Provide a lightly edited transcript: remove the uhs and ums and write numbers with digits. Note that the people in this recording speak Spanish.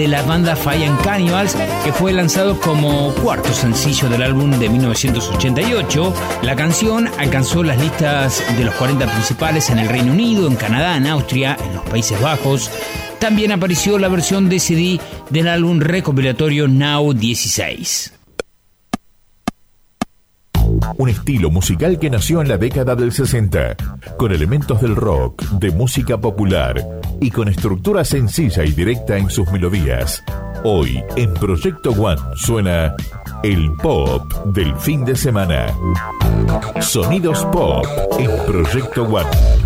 de la banda Fire and Cannibals, que fue lanzado como cuarto sencillo del álbum de 1988. La canción alcanzó las listas de los 40 principales en el Reino Unido, en Canadá, en Austria, en los Países Bajos. También apareció la versión de CD del álbum recopilatorio Now 16. Un estilo musical que nació en la década del 60, con elementos del rock, de música popular y con estructura sencilla y directa en sus melodías. Hoy, en Proyecto One, suena el pop del fin de semana. Sonidos pop en Proyecto One.